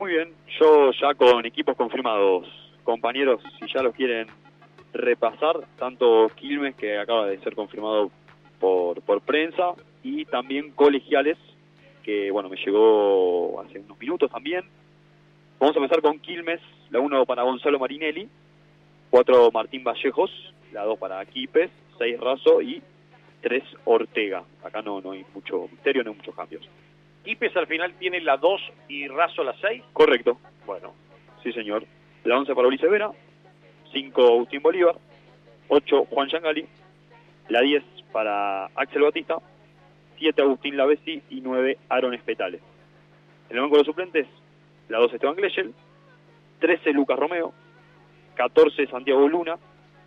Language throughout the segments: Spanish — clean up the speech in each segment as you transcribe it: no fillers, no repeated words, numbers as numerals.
Muy bien, yo ya con equipos confirmados, compañeros, si ya los quieren repasar, tanto Quilmes, que acaba de ser confirmado por prensa, y también Colegiales, que bueno, me llegó hace unos minutos también. Vamos a empezar con Quilmes, la 1 para Gonzalo Marinelli, 4 Martín Vallejos, la 2 para Quipes, 6 Razo y 3 Ortega. Acá no hay mucho misterio, no hay muchos cambios. ¿Quipes al final tiene la 2 y Razo la 6? Correcto. Bueno. Sí, señor. La 11 para Ulises Vera, 5 Agustín Bolívar, 8 Juan Yangali, la 10 para Axel Batista, 7 Agustín Lavesi y 9 Aaron Espetale. En el banco de los suplentes, la 12 Esteban Glechel, 13 Lucas Romeo, 14 Santiago Luna,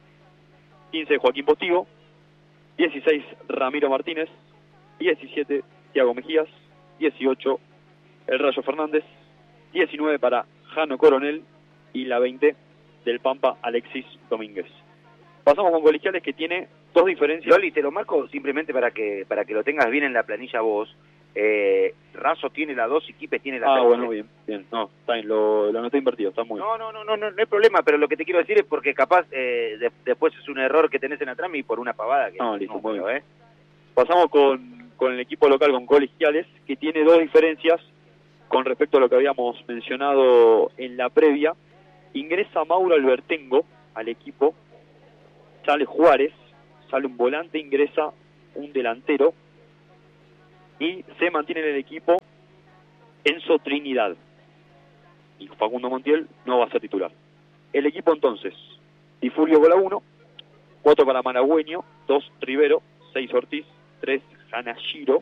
15 Joaquín Postigo, 16 Ramiro Martínez, 17 Thiago Mejías, 18 El Rayo Fernández, 19 para Jano Coronel y la 20 del Pampa Alexis Domínguez. Pasamos con Colegiales, que tiene dos diferencias. Loli, te lo marco simplemente para que lo tengas bien en la planilla vos. Razo tiene la 2 y Quipes tiene la 3. Bueno, bien. No, está bien, lo anoté invertido, está muy bien. No hay problema, pero lo que te quiero decir es porque capaz después es un error que tenés en la trama y por una pavada que listo, muy bien. Pasamos con el equipo local, con Colegiales, que tiene dos diferencias con respecto a lo que habíamos mencionado en la previa. Ingresa Mauro Albertengo al equipo, sale Juárez, sale un volante, ingresa un delantero y se mantiene en el equipo Enzo Trinidad. Y Facundo Montiel no va a ser titular. El equipo entonces: Di Fulvio con la 1, 4 para Maragüeño, 2 Rivero, 6 Ortiz, 3 Hanashiro,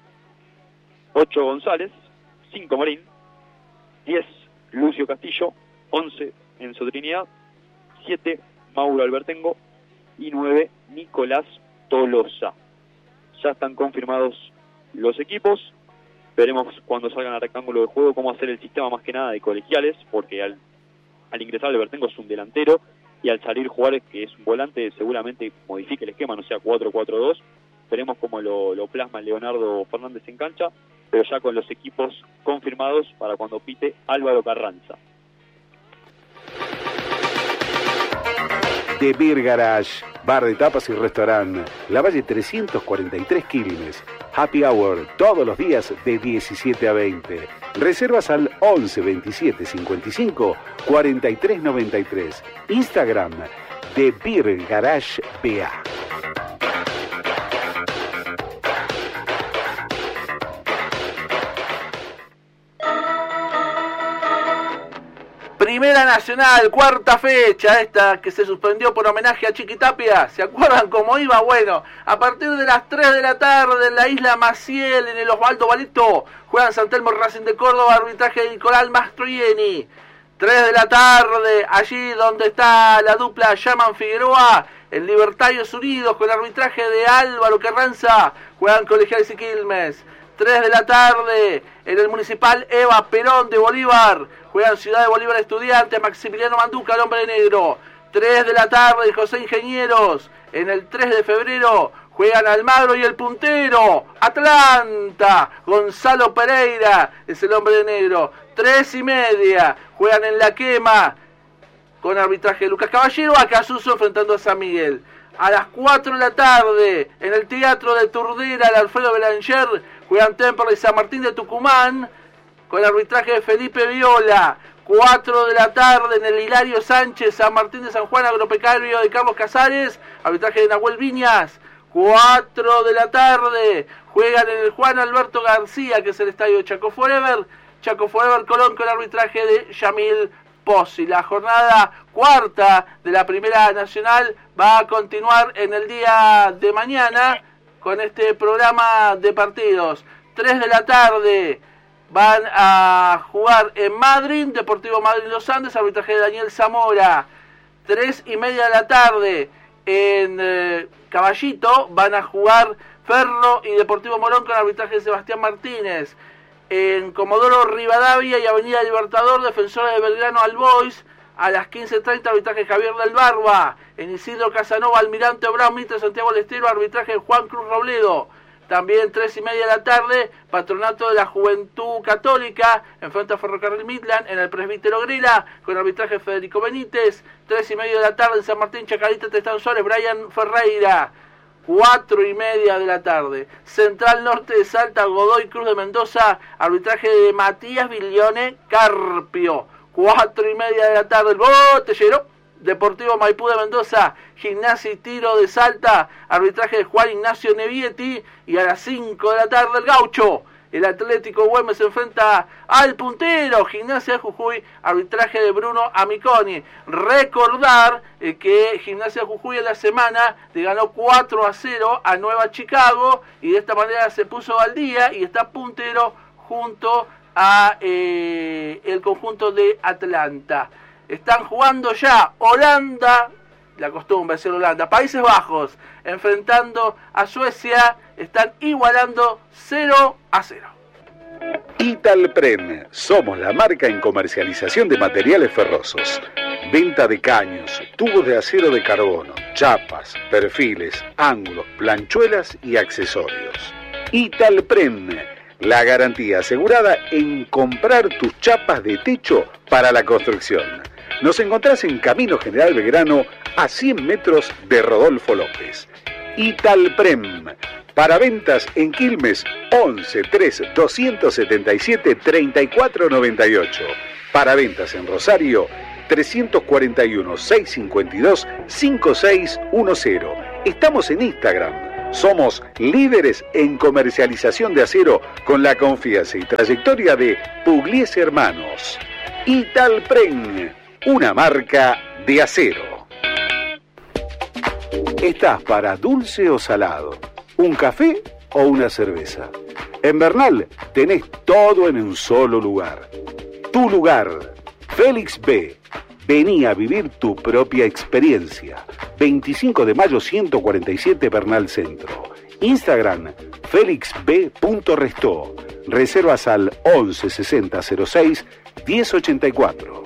8 González, 5 Marín, 10 Lucio Castillo, 11 Enzo Trinidad, 7 Mauro Albertengo y 9 Nicolás Tolosa. Ya están confirmados los equipos. Veremos cuando salgan al rectángulo de juego cómo hacer el sistema más que nada de Colegiales, porque al ingresar Albertengo es un delantero y al salir Juárez, que es un volante, seguramente modifique el esquema, no sea 4-4-2. Veremos cómo lo plasma Leonardo Fernández en cancha, pero ya con los equipos confirmados para cuando pite Álvaro Carranza. The Beer Garage, bar de tapas y restaurante, La Valle 343 Quilmes. Happy Hour todos los días de 17 a 20. Reservas al 11 27 55 43 93. Instagram The Beer Garage BA. Primera Nacional, cuarta fecha, esta que se suspendió por homenaje a Chiquitapia. ¿Se acuerdan cómo iba? Bueno, a partir de las 3 de la tarde en la Isla Maciel, en el Osvaldo Balito, juegan San Telmo Racing de Córdoba, arbitraje de Nicolás Mastroianni. 3 de la tarde, allí donde está la dupla Yaman Figueroa, en Libertarios Unidos, con arbitraje de Álvaro Carranza, juegan Colegiales y Quilmes. 3 de la tarde, en el Municipal Eva Perón de Bolívar, juegan Ciudad de Bolívar Estudiantes, Maximiliano Manduca, el hombre negro. 3 de la tarde, José Ingenieros, en el 3 de febrero, juegan Almagro y el puntero, Atlanta, Gonzalo Pereira, es el hombre de negro. 3:30, juegan en La Quema, con arbitraje de Lucas Caballero, a Casuso enfrentando a San Miguel. A las 4 de la tarde, en el Teatro de Turdera, el Alfredo Belanger, juegan Temperley y San Martín de Tucumán, con arbitraje de Felipe Viola. 4 de la tarde, en el Hilario Sánchez, San Martín de San Juan, Agropecuario de Carlos Casares, arbitraje de Nahuel Viñas. 4 de la tarde, juegan en el Juan Alberto García, que es el estadio de Chaco Forever Colón, con arbitraje de Yamil Pozzi. La jornada cuarta de la Primera Nacional va a continuar en el día de mañana con este programa de partidos. 3 de la tarde van a jugar en Madrid, Deportivo Madrid Los Andes, arbitraje de Daniel Zamora. 3:30 de la tarde en Caballito van a jugar Ferro y Deportivo Morón con arbitraje de Sebastián Martínez. En Comodoro Rivadavia y Avenida Libertador, Defensores de Belgrano Albois, a las 15:30, arbitraje Javier del Barba. En Isidro Casanova, Almirante Brown, Mitre Santiago del Estero, arbitraje Juan Cruz Robledo. También 3:30 de la tarde, Patronato de la Juventud Católica enfrenta a Ferrocarril Midland en el Presbítero Grela con arbitraje Federico Benítez. 3:30 de la tarde en San Martín, Chacarita, Testanzores, Brian Ferreira. 4:30 de la tarde, Central Norte de Salta, Godoy Cruz de Mendoza, arbitraje de Matías Viglione Carpio. 4:30 de la tarde, el Botellero, Deportivo Maipú de Mendoza, Gimnasia y Tiro de Salta, arbitraje de Juan Ignacio Nevietti. Y a las 5 de la tarde, el Gaucho, el Atlético Güemes se enfrenta al puntero, Gimnasia de Jujuy, arbitraje de Bruno Amiconi. Recordar que Gimnasia de Jujuy en la semana le ganó 4-0 a Nueva Chicago y de esta manera se puso al día y está puntero junto a el conjunto de Atlanta. Están jugando ya Holanda, la costumbre es ser Holanda, Países Bajos, enfrentando a Suecia, están igualando 0-0. Italpren, somos la marca en comercialización de materiales ferrosos. Venta de caños, tubos de acero de carbono, chapas, perfiles, ángulos, planchuelas y accesorios. Italpren, la garantía asegurada en comprar tus chapas de techo para la construcción. Nos encontrás en Camino General Belgrano, a 100 metros de Rodolfo López. Italprem, para ventas en Quilmes, 11 3 277 3498. Para ventas en Rosario, 341 652 5610. Estamos en Instagram. Somos líderes en comercialización de acero con la confianza y trayectoria de Pugliese Hermanos. Italprem, una marca de acero. ¿Estás para dulce o salado? ¿Un café o una cerveza? En Bernal tenés todo en un solo lugar. Tu lugar, Félix B. Vení a vivir tu propia experiencia. 25 de mayo 147 Bernal Centro. Instagram, felixb.restó. Reservas al 11 60 06 1084.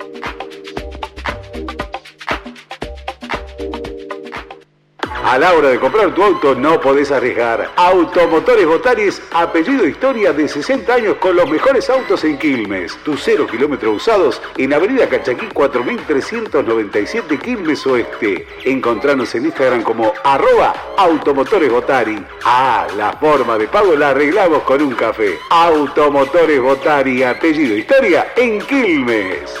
A la hora de comprar tu auto no podés arriesgar. Automotores Botaris, apellido Historia, de 60 años con los mejores autos en Quilmes. Tus 0 kilómetros usados en Avenida Cachaquí 4397 Quilmes Oeste. Encontranos en Instagram como @Automotores Botari. La forma de pago la arreglamos con un café. Automotores Botari, apellido Historia en Quilmes.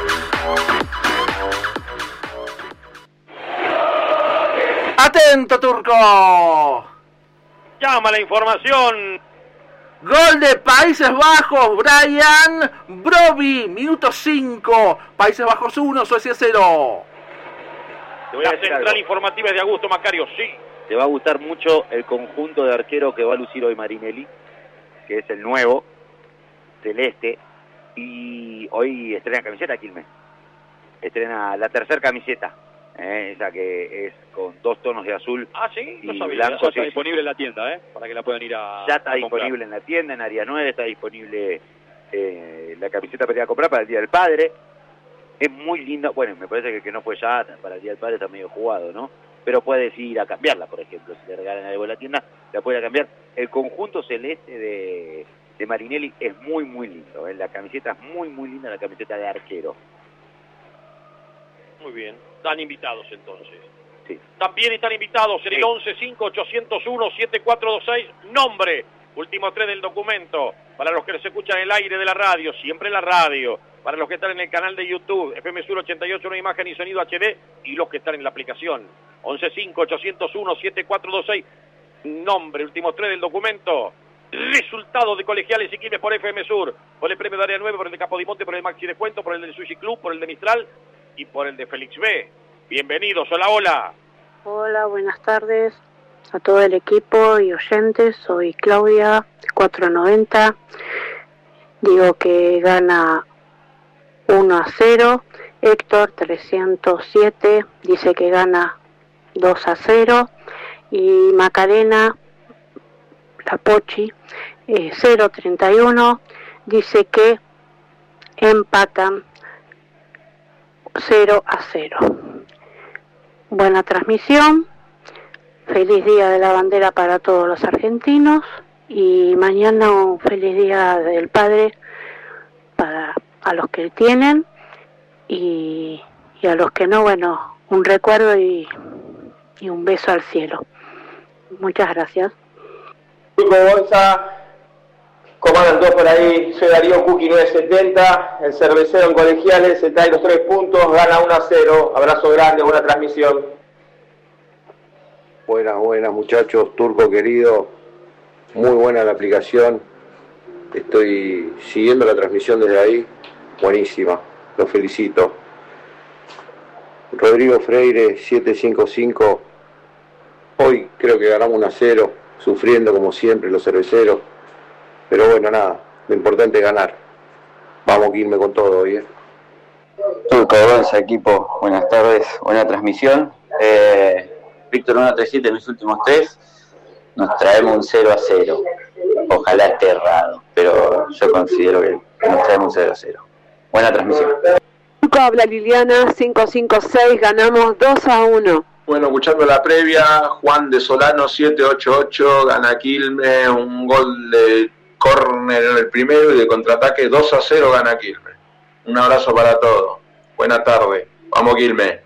¡Atento, Turco! Llama la información. Gol de Países Bajos, Brian Broby, minuto 5. Países Bajos 1, Suecia 0. La central informativa es de Augusto Macario, sí. Te va a gustar mucho el conjunto de arquero que va a lucir hoy Marinelli, que es el nuevo, celeste, y hoy estrena camiseta Quilmes. Estrena la tercera camiseta. Esa que es con 2 tonos de azul. Sí, y no sabía. blanco. Está disponible en la tienda, para que la puedan ir a Ya está a disponible comprar. en la tienda, en Área 9 está disponible la camiseta para ir a comprar para el Día del Padre. Es muy linda, bueno, me parece que el que no fue ya para el Día del Padre está medio jugado, ¿no? Pero puedes ir a cambiarla, por ejemplo, si le regalan algo en la tienda, la puedes ir a cambiar. El conjunto celeste de Marinelli es muy, muy lindo, la camiseta es muy, muy linda, la camiseta de arquero. Muy bien. Están invitados entonces. Sí. También están invitados en el 11-5-801-7426. Nombre, último 3 del documento. Para los que les escuchan en el aire de la radio, siempre en la radio. Para los que están en el canal de YouTube, FM Sur 88, una imagen y sonido HD. Y los que están en la aplicación. 11-5-801-7426. Nombre, último 3 del documento. Resultado de Colegiales y Quilmes por FM Sur. Por el premio de Área 9, por el de Capodimonte, por el Maxi Descuento, por el del Sushi Club, por el de Mistral y por el de Félix B. Bienvenidos, hola, hola. Hola, buenas tardes a todo el equipo y oyentes. Soy Claudia, 490. Digo que gana 1-0. Héctor, 307, dice que gana 2-0. Y Macarena, la Pochi, 031, dice que empatan 0-0. Buena transmisión. Feliz Día de la Bandera para todos los argentinos. Y mañana un feliz día del padre a los que tienen y a los que no, bueno, un recuerdo y un beso al cielo. Muchas gracias. Turco Gonza, comandan todos por ahí, soy Darío Cookie 970, el cervecero en Colegiales, se trae los 3 puntos, gana 1-0, abrazo grande, buena transmisión. Buenas muchachos, Turco querido, muy buena la aplicación, estoy siguiendo la transmisión desde ahí, buenísima, los felicito. Rodrigo Freire 755, hoy creo que ganamos 1-0, sufriendo como siempre los cerveceros, pero bueno, nada, lo importante es ganar. Vamos a irme con todo hoy, Turco Gonza, equipo, buenas tardes, buena transmisión. Víctor 137 en los últimos 3, nos traemos un 0-0. Ojalá esté errado, pero yo considero que nos traemos un 0-0. Buena transmisión. Turco, habla Liliana 556, ganamos 2-1. Bueno, escuchando la previa, Juan de Solano 788, gana Quilmes, un gol de córner en el primero y de contraataque 2-0 gana Quilmes. Un abrazo para todos. Buena tarde. Vamos Quilmes.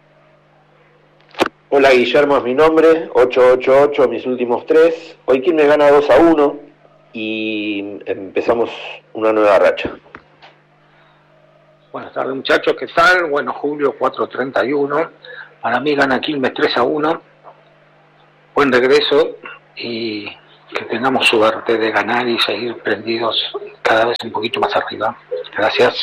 Hola Guillermo, es mi nombre, 888, mis últimos 3. Hoy Quilmes gana 2-1 y empezamos una nueva racha. Buenas tardes muchachos, ¿qué tal? Bueno, Julio 431. Para mí gana Quilmes 3-1. Buen regreso y que tengamos suerte de ganar y seguir prendidos cada vez un poquito más arriba. Gracias.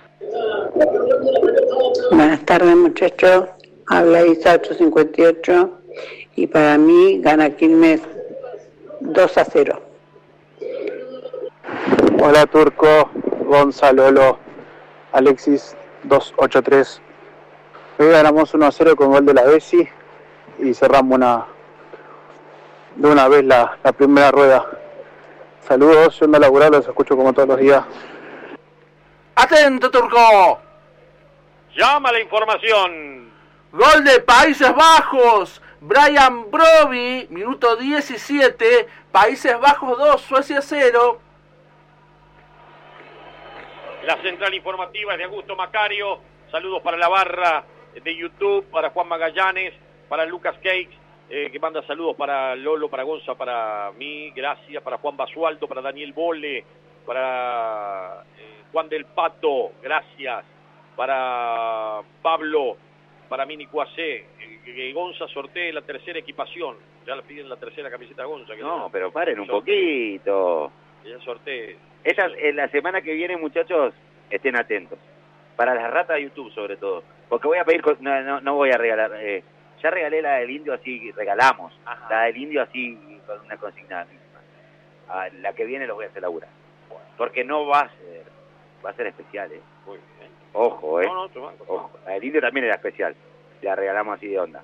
Buenas tardes muchachos, habla Isa 858 y para mí gana Quilmes 2-0. Hola Turco, Gonzalo, Alexis 283. Hoy ganamos 1-0 con gol de la Bessi y cerramos de una vez la primera rueda. Saludos, yo ando a laburar, los escucho como todos los días. ¡Atento, Turco! Llama la información. Gol de Países Bajos. Brian Broby, minuto 17. Países Bajos 2, Suecia 0. La central informativa es de Augusto Macario. Saludos para la barra de YouTube, para Juan Magallanes, para Lucas Cakes, que manda saludos para Lolo, para Gonza, para mí, gracias, para Juan Basualdo, para Daniel Bole, para Juan del Pato, gracias, para Pablo, para Mini Cuacé, que Gonza sortee la tercera equipación, ya le piden la tercera camiseta a Gonza. Que no, pero paren un poquito. Que ya sortee. En la semana que viene, muchachos, estén atentos. Para las ratas de YouTube, sobre todo. Porque voy a pedir, no voy a regalar. Ya regalé la del Indio, así regalamos. Ajá. La del Indio, así con una consigna misma. La que viene los voy a hacer laburar. Porque no va a ser especial, Muy bien. Ojo, No, ojo. La del Indio también era especial. La regalamos así de onda.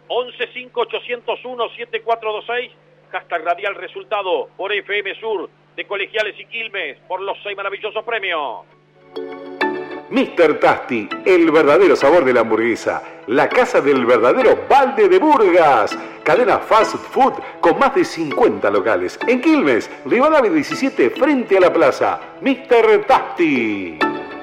1158017426, hashtag radial resultado por FM Sur de Colegiales y Quilmes por los 6 maravillosos premios. Mr. Tasty, el verdadero sabor de la hamburguesa. La casa del verdadero balde de Burgas. Cadena fast food con más de 50 locales. En Quilmes, Rivadavia 17, frente a la plaza. Mr. Tasty.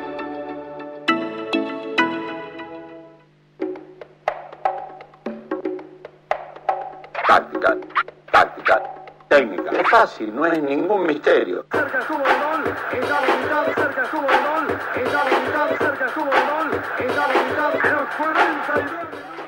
Táctica, técnica. Es fácil, no es ningún misterio. Cerca estuvo el gol, está habilitado, cerca estuvo el gol, está habilitado, cerca estuvo el gol, está habilitado, en los 49.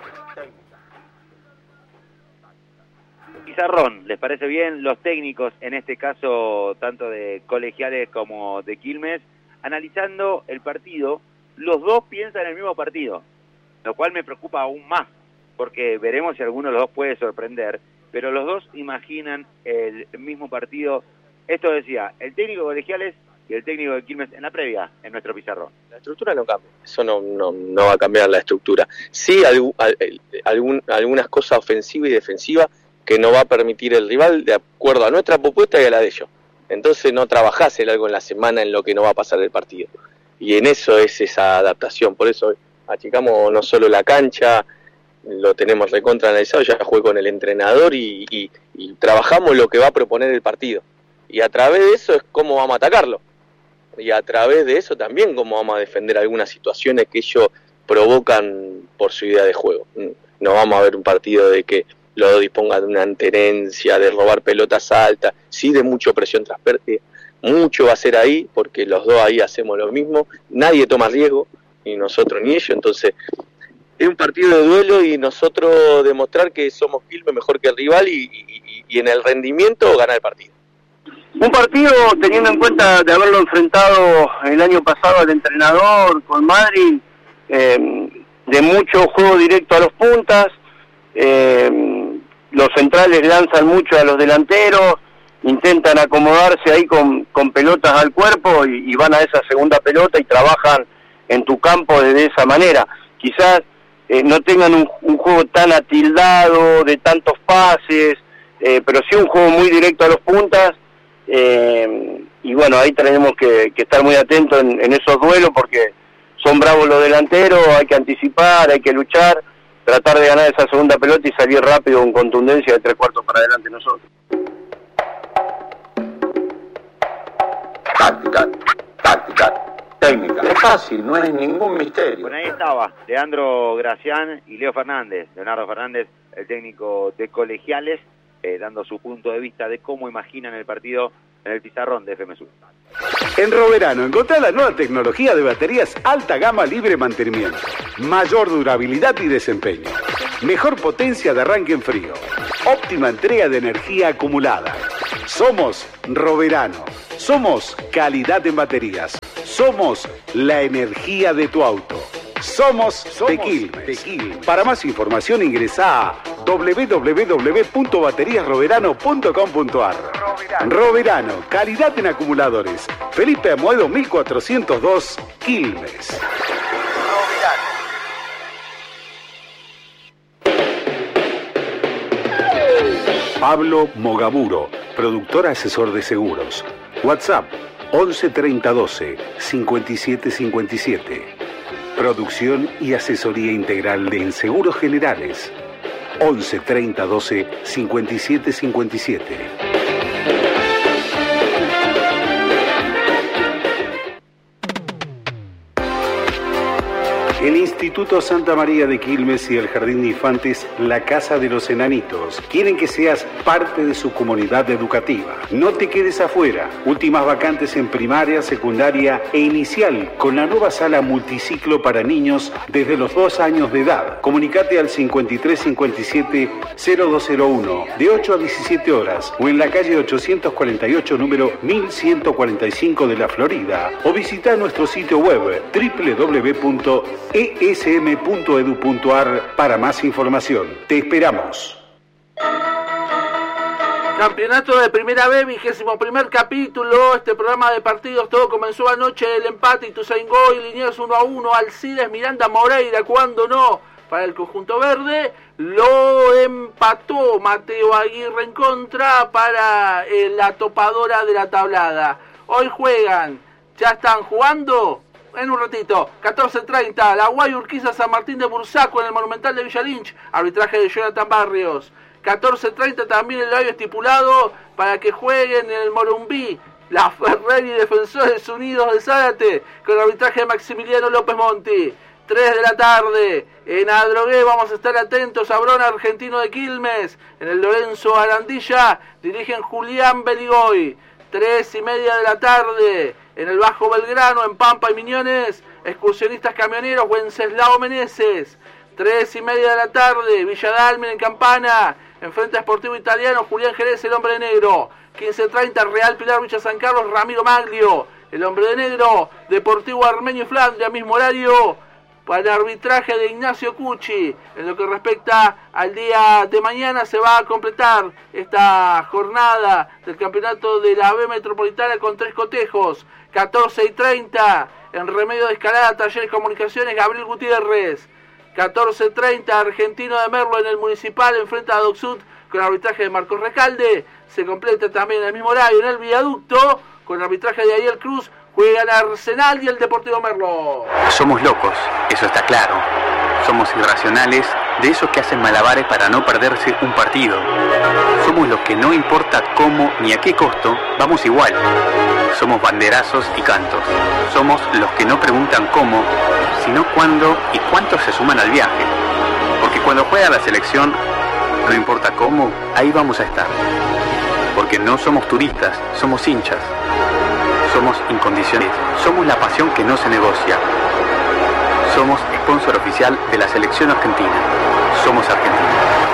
Pizarrón, ¿les parece bien? Los técnicos, en este caso, tanto de Colegiales como de Quilmes, analizando el partido, los dos piensan en el mismo partido, lo cual me preocupa aún más, porque veremos si alguno de los dos puede sorprender, pero los dos imaginan el mismo partido. Esto decía el técnico de Colegiales y el técnico de Quilmes en la previa, en nuestro pizarrón. La estructura no cambia, eso no va a cambiar la estructura. Sí, algunas cosas ofensivas y defensivas que no va a permitir el rival de acuerdo a nuestra propuesta y a la de ellos. Entonces no trabajás en algo en la semana en lo que no va a pasar el partido. Y en eso es esa adaptación. Por eso achicamos no solo la cancha, lo tenemos recontra analizado, ya jugué con el entrenador y trabajamos lo que va a proponer el partido. Y a través de eso es cómo vamos a atacarlo. Y a través de eso también cómo vamos a defender algunas situaciones que ellos provocan por su idea de juego. No vamos a ver un partido de que los dos dispongan de una tenencia, de robar pelotas altas, sí de mucha presión tras pérdida. Mucho va a ser ahí, porque los dos ahí hacemos lo mismo. Nadie toma riesgo, ni nosotros ni ellos. Entonces, es un partido de duelo y nosotros demostrar que somos Quilmes mejor que el rival y en el rendimiento ganar el partido. Un partido teniendo en cuenta de haberlo enfrentado el año pasado al entrenador con Madrid, de mucho juego directo a los puntas, los centrales lanzan mucho a los delanteros, intentan acomodarse ahí con pelotas al cuerpo y van a esa segunda pelota y trabajan en tu campo de esa manera. Quizás no tengan un juego tan atildado, de tantos pases, pero sí un juego muy directo a los puntas, y bueno, ahí tenemos que estar muy atentos en esos duelos porque son bravos los delanteros, hay que anticipar, hay que luchar, tratar de ganar esa segunda pelota y salir rápido con contundencia de 3/4 para adelante nosotros. Táctica, técnica. Es fácil, no es ningún misterio. Bueno, ahí estaba Leandro Gracián y Leo Fernández, Leonardo Fernández, el técnico de Colegiales, dando su punto de vista de cómo imaginan el partido en el pizarrón de FM Sur. En Roverano encontrá la nueva tecnología de baterías alta gama libre mantenimiento, mayor durabilidad y desempeño, mejor potencia de arranque en frío, óptima entrega de energía acumulada. Somos Roverano, somos calidad en baterías, somos la energía de tu auto. Somos de Quilmes. Para más información ingresá a www.bateriasroverano.com.ar. Roverano, calidad en acumuladores. Felipe Amoedo 1402, Quilmes. Pablo Mogamuro, productor asesor de seguros. WhatsApp 11 30 12 57 57. Producción y asesoría integral de seguros generales. 11 30 12 57 57. El Instituto Santa María de Quilmes y el Jardín de Infantes La Casa de los Enanitos quieren que seas parte de su comunidad educativa. No te quedes afuera. Últimas vacantes en primaria, secundaria e inicial con la nueva sala multiciclo para niños desde los 2 años de edad. Comunicate al 5357-0201 de 8 a 17 horas o en la calle 848 número 1145 de la Florida o visita nuestro sitio web www.esm.edu.ar para más información. Te esperamos. Campeonato de Primera B, 21º capítulo. Este programa de partidos, todo comenzó anoche, el empate Ituzaingó y Liniers 1-1, Alcides, Miranda, Moreira, cuando no, para el conjunto verde. Lo empató Mateo Aguirre en contra para la topadora de la tablada. Hoy juegan, ya están jugando en un ratito, 14:30, La Guay, Urquiza, San Martín de Bursaco en el Monumental de Villa Lynch, arbitraje de Jonathan Barrios. 14:30 también el horario estipulado para que jueguen en el Morumbí, la Ferreri Defensores Unidos de Zárate, con el arbitraje de Maximiliano López Monti. 3 de la tarde, en Adrogué vamos a estar atentos a Brona Argentino de Quilmes, en el Lorenzo Arandilla, dirigen Julián Beligoy. 3:30 de la tarde, en el Bajo Belgrano, en Pampa y Miñones, Excursionistas Camioneros, Wenceslao Meneses. 3:30 de la tarde, Villa Dálmine en Campana, en Frente Esportivo Italiano, Julián Jerez, el Hombre de Negro. 15:30, Real Pilar, Villa San Carlos, Ramiro Maglio, el Hombre de Negro. Deportivo Armenio y Flandria, mismo horario, para el arbitraje de Ignacio Cucci. En lo que respecta al día de mañana, se va a completar esta jornada del campeonato de la B Metropolitana con 3 cotejos. 14:30, en Remedio de Escalada, Talleres Comunicaciones, Gabriel Gutiérrez. 14:30, Argentino de Merlo en el Municipal, enfrenta a Docsud con el arbitraje de Marcos Recalde. Se completa también el mismo horario en el Viaducto con el arbitraje de Ariel Cruz. Juegan Arsenal y el Deportivo Merlo. Somos locos, eso está claro. Somos irracionales, de esos que hacen malabares para no perderse un partido. Somos los que no importa cómo ni a qué costo, vamos igual. Somos banderazos y cantos. Somos los que no preguntan cómo, sino cuándo y cuántos se suman al viaje. Porque cuando juega la selección, no importa cómo, ahí vamos a estar. Porque no somos turistas, somos hinchas. Somos incondicionales. Somos la pasión que no se negocia. Somos sponsor oficial de la selección argentina. Somos Argentina.